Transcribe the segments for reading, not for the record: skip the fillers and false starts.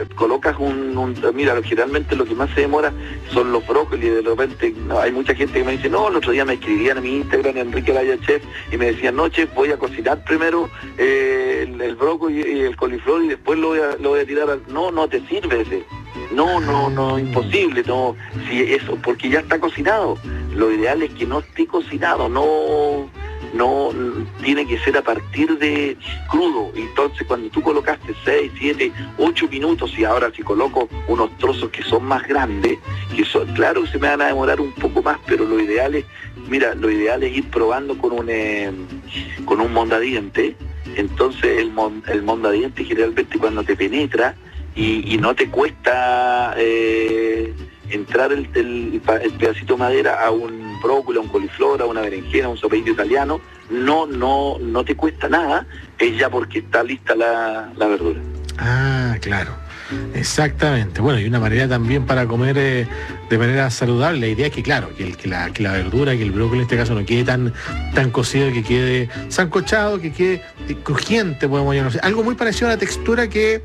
colocas mira, generalmente lo que más se demora son los brócolis. De repente hay mucha gente que me dice, no, el otro día me escribían a mi Instagram, Enrique Araya Chef, y me decían, no, chef, voy a cocinar primero el brócoli y el coliflor y después lo voy a tirar no te sirve ese. No, imposible, no, si eso, porque ya está cocinado. Lo ideal es que no esté cocinado, no tiene que ser a partir de crudo. Entonces cuando tú colocaste 6, 7, 8 minutos, y ahora si coloco unos trozos que son más grandes, claro que se me van a demorar un poco más, pero lo ideal es ir probando con un mondadiente. Entonces el mondadiente generalmente cuando te penetra y no te cuesta entrar el pedacito de madera a un brócoli, a un coliflor, a una berenjena, a un sopelillo italiano, no te cuesta nada, es ya porque está lista la verdura. Ah, claro, exactamente. Bueno, y una manera también para comer de manera saludable. La idea es que, claro, que la verdura, que el brócoli en este caso no quede tan cocido, que quede sancochado, que quede crujiente, podemos llamarlo. Algo muy parecido a la textura que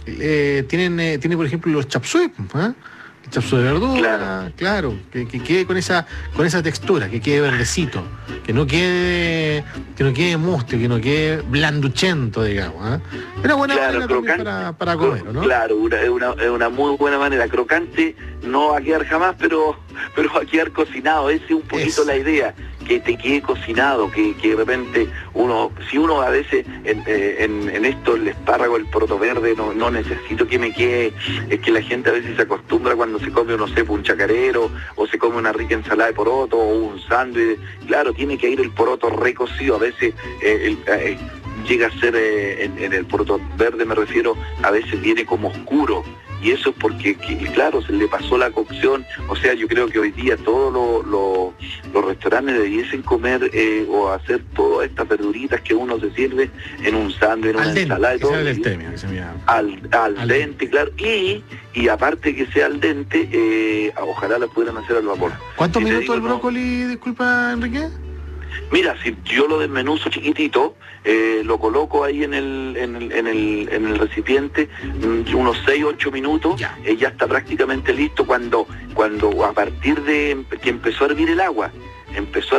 tiene, por ejemplo, los chop suey, ¿eh? El chop suey de verdura, claro, que quede con esa textura, que quede verdecito, que no quede mustio, que no quede blanduchento, digamos, ¿eh? Pero buena manera también para comer, ¿no? Claro, es una muy buena manera. Crocante no va a quedar jamás, pero va a quedar cocinado. Esa es un poquito la idea, que te quede cocinado, que de repente si uno a veces en esto, el espárrago, el poroto verde, no necesito que me quede. Es que la gente a veces se acostumbra cuando se come, no sé, un chacarero, o se come una rica ensalada de poroto, o un sándwich. Claro, tiene que ir el poroto recocido. A veces llega a ser, en el poroto verde me refiero, a veces viene como oscuro. Y eso es porque, claro, se le pasó la cocción. O sea, yo creo que hoy día todos los restaurantes debiesen comer o hacer todas estas verduritas que uno se sirve en un sándwich, en una ensalada y todo. Al dente, claro. Y aparte que sea al dente, ojalá la pudieran hacer al vapor. ¿Cuántos minutos el brócoli, disculpa, Enrique? Mira, si yo lo desmenuzo chiquitito, lo coloco ahí en el recipiente, unos 6, 8 minutos, ya está prácticamente listo. Cuando a partir de que empezó a hervir el agua, empezó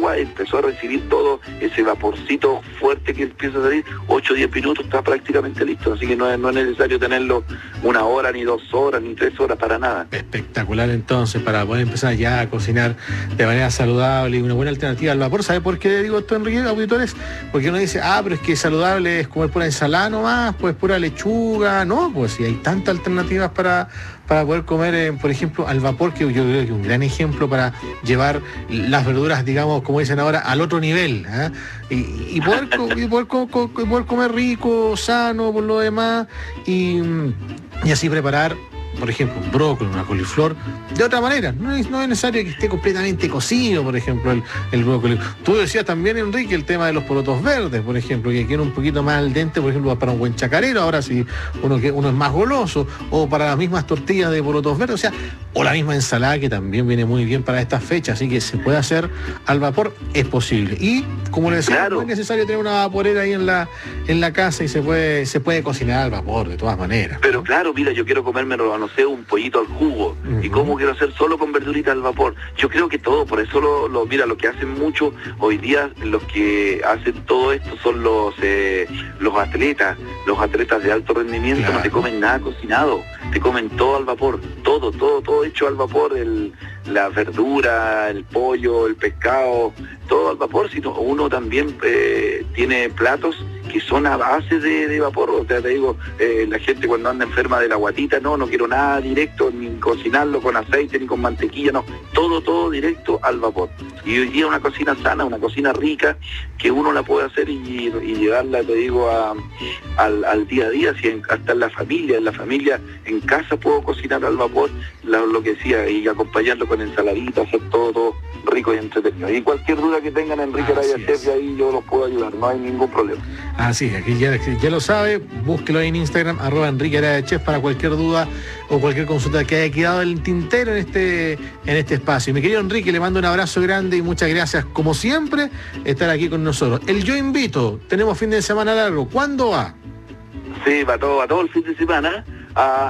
a recibir todo ese vaporcito fuerte que empieza a salir, 8 o 10 minutos está prácticamente listo. Así que no es necesario tenerlo 1 hora, ni 2 horas, ni 3 horas, para nada. Espectacular, entonces, para poder empezar ya a cocinar de manera saludable y una buena alternativa al vapor. ¿Sabe por qué digo esto, Enrique, auditores? Porque uno dice, pero es que saludable es comer pura ensalada nomás, pues pura lechuga. No, pues si hay tantas alternativas para poder comer, por ejemplo, al vapor, que yo creo que es un gran ejemplo para llevar las verduras, digamos, como dicen ahora, al otro nivel, ¿eh? y poder comer rico, sano, por lo demás, y así preparar, por ejemplo, un brócoli, una coliflor, de otra manera. No es necesario que esté completamente cocido, por ejemplo, el brócoli. Tú decías también, Enrique, el tema de los porotos verdes, por ejemplo, que quieren un poquito más al dente, por ejemplo, para un buen chacarero, ahora si uno es más goloso, o para las mismas tortillas de porotos verdes, o sea, o la misma ensalada, que también viene muy bien para estas fechas, así que se puede hacer al vapor, es posible. Y, como le decía, no es necesario tener una vaporera ahí en la casa, y se puede cocinar al vapor, de todas maneras. Pero claro, mira, yo quiero comérmelo, no sé, un pollito al jugo, y cómo quiero hacer solo con verduritas al vapor. Yo creo que todo, por eso mira, lo que hacen mucho hoy día, los que hacen todo esto son los atletas de alto rendimiento. Claro. No te comen nada cocinado, te comen todo al vapor, todo hecho al vapor, la verdura, el pollo, el pescado, todo al vapor. Sino uno también tiene platos que son a base de vapor. O sea, te digo, la gente cuando anda enferma de la guatita, no quiero nada directo, ni cocinarlo con aceite, ni con mantequilla, no, todo directo al vapor. Y hoy día una cocina sana, una cocina rica, que uno la puede hacer y llevarla, te digo, al día a día. Si hasta en la familia, en casa puedo cocinar al vapor, lo que decía, y acompañarlo con ensaladita, hacer todo rico y entretenido. Y cualquier duda que tengan, Enrique Araya Chef, ahí yo los puedo ayudar, no hay ningún problema. Así es, aquí ya lo sabe, búsquelo en Instagram, @Enrique Araya Chef, para cualquier duda o cualquier consulta que haya quedado en el tintero en este espacio. Mi querido Enrique, le mando un abrazo grande y muchas gracias, como siempre, estar aquí con nosotros. Yo invito, tenemos fin de semana largo, ¿cuándo va? Sí, va todo el fin de semana.